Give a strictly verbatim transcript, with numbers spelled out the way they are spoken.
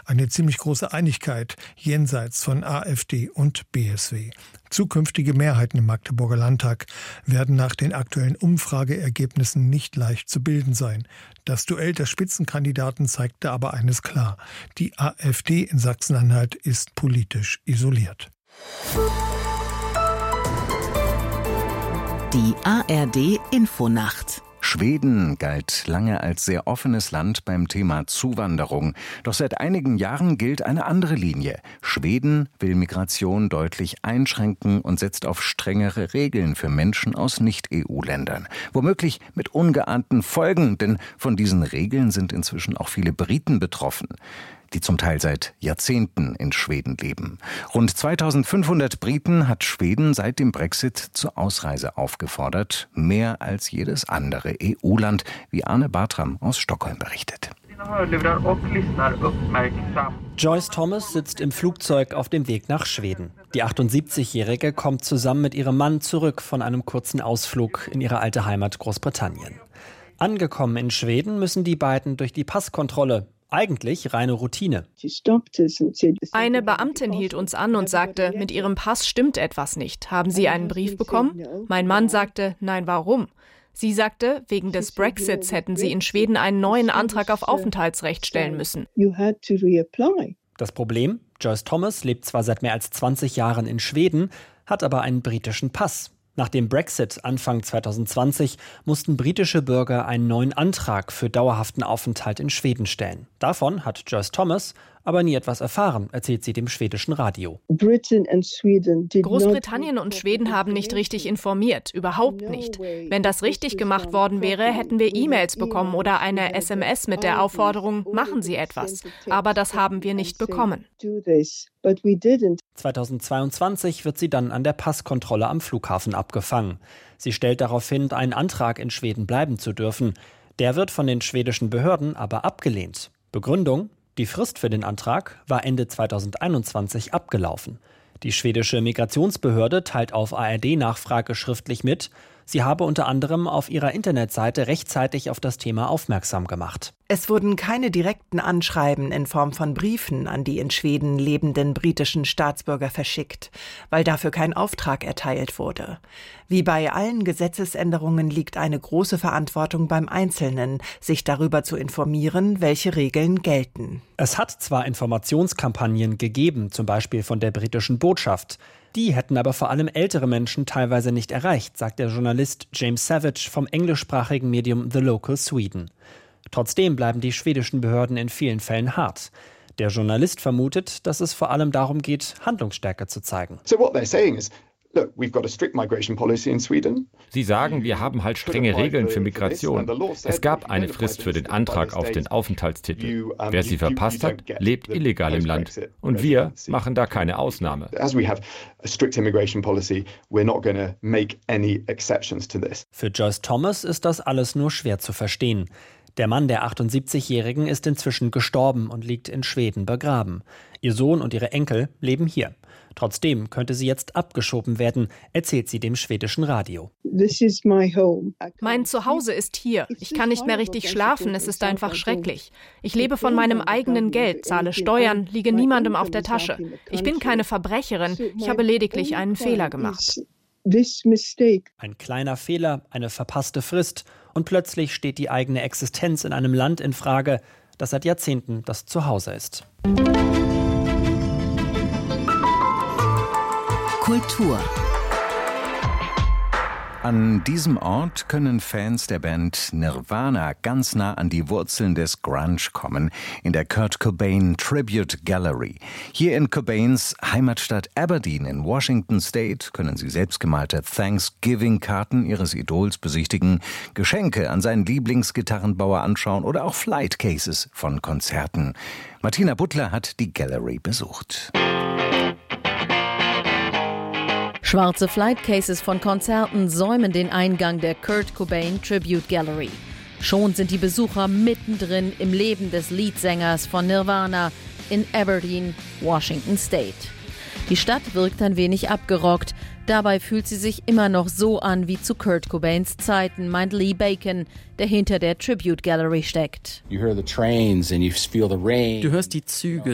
eine ziemlich große Einigkeit jenseits von AfD und B S W. Zukünftige Mehrheiten im Magdeburger Landtag werden nach den aktuellen Umfrageergebnissen nicht leicht zu bilden sein. Das Duell der Spitzenkandidaten zeigte aber eines klar: Die AfD in Sachsen-Anhalt ist politisch isoliert. Die A R D Infonacht. Schweden galt lange als sehr offenes Land beim Thema Zuwanderung. Doch seit einigen Jahren gilt eine andere Linie. Schweden will Migration deutlich einschränken und setzt auf strengere Regeln für Menschen aus Nicht-E U-Ländern. Womöglich mit ungeahnten Folgen, denn von diesen Regeln sind inzwischen auch viele Briten betroffen, die zum Teil seit Jahrzehnten in Schweden leben. Rund zweitausendfünfhundert Briten hat Schweden seit dem Brexit zur Ausreise aufgefordert. Mehr als jedes andere E U-Land, wie Arne Bartram aus Stockholm berichtet. Joyce Thomas sitzt im Flugzeug auf dem Weg nach Schweden. Die achtundsiebzigjährige kommt zusammen mit ihrem Mann zurück von einem kurzen Ausflug in ihre alte Heimat Großbritannien. Angekommen in Schweden müssen die beiden durch die Passkontrolle. Eigentlich reine Routine. Eine Beamtin hielt uns an und sagte, mit Ihrem Pass stimmt etwas nicht. Haben Sie einen Brief bekommen? Mein Mann sagte, nein, warum? Sie sagte, wegen des Brexits hätten Sie in Schweden einen neuen Antrag auf Aufenthaltsrecht stellen müssen. Das Problem? Joyce Thomas lebt zwar seit mehr als zwanzig Jahren in Schweden, hat aber einen britischen Pass. Nach dem Brexit Anfang zweitausendzwanzig mussten britische Bürger einen neuen Antrag für dauerhaften Aufenthalt in Schweden stellen. Davon hat Joyce Thomas aber nie etwas erfahren, erzählt sie dem schwedischen Radio. Großbritannien und Schweden haben nicht richtig informiert, überhaupt nicht. Wenn das richtig gemacht worden wäre, hätten wir E-Mails bekommen oder eine S M S mit der Aufforderung, machen Sie etwas. Aber das haben wir nicht bekommen. zweitausendzweiundzwanzig wird sie dann an der Passkontrolle am Flughafen abgefangen. Sie stellt darauf hin, einen Antrag in Schweden bleiben zu dürfen. Der wird von den schwedischen Behörden aber abgelehnt. Begründung? Die Frist für den Antrag war Ende zweitausendeinundzwanzig abgelaufen. Die schwedische Migrationsbehörde teilt auf A R D-Nachfrage schriftlich mit, sie habe unter anderem auf ihrer Internetseite rechtzeitig auf das Thema aufmerksam gemacht. Es wurden keine direkten Anschreiben in Form von Briefen an die in Schweden lebenden britischen Staatsbürger verschickt, weil dafür kein Auftrag erteilt wurde. Wie bei allen Gesetzesänderungen liegt eine große Verantwortung beim Einzelnen, sich darüber zu informieren, welche Regeln gelten. Es hat zwar Informationskampagnen gegeben, zum Beispiel von der britischen Botschaft. Die hätten aber vor allem ältere Menschen teilweise nicht erreicht, sagt der Journalist James Savage vom englischsprachigen Medium The Local Sweden. Trotzdem bleiben die schwedischen Behörden in vielen Fällen hart. Der Journalist vermutet, dass es vor allem darum geht, Handlungsstärke zu zeigen. So what they're saying is, look, we've got a strict migration policy in Sweden. Sie sagen, wir haben halt strenge Regeln für Migration. Es gab eine Frist für den Antrag auf den Aufenthaltstitel. Wer sie verpasst hat, lebt illegal im Land. Und wir machen da keine Ausnahme. Für Joyce Thomas ist das alles nur schwer zu verstehen. Der Mann der achtundsiebzigjährigen ist inzwischen gestorben und liegt in Schweden begraben. Ihr Sohn und ihre Enkel leben hier. Trotzdem könnte sie jetzt abgeschoben werden, erzählt sie dem schwedischen Radio. Mein Zuhause ist hier. Ich kann nicht mehr richtig schlafen, es ist einfach schrecklich. Ich lebe von meinem eigenen Geld, zahle Steuern, liege niemandem auf der Tasche. Ich bin keine Verbrecherin, ich habe lediglich einen Fehler gemacht. Ein kleiner Fehler, eine verpasste Frist und plötzlich steht die eigene Existenz in einem Land in Frage, das seit Jahrzehnten das Zuhause ist. Kultur. An diesem Ort können Fans der Band Nirvana ganz nah an die Wurzeln des Grunge kommen, in der Kurt Cobain Tribute Gallery. Hier in Cobains Heimatstadt Aberdeen in Washington State können Sie selbstgemalte Thanksgiving-Karten Ihres Idols besichtigen, Geschenke an seinen Lieblingsgitarrenbauer anschauen oder auch Flightcases von Konzerten. Martina Butler hat die Gallery besucht. Schwarze Flightcases von Konzerten säumen den Eingang der Kurt Cobain Tribute Gallery. Schon sind die Besucher mittendrin im Leben des Leadsängers von Nirvana in Aberdeen, Washington State. Die Stadt wirkt ein wenig abgerockt. Dabei fühlt sie sich immer noch so an wie zu Kurt Cobains Zeiten, meint Lee Bacon, der hinter der Tribute Gallery steckt. Du hörst die Züge,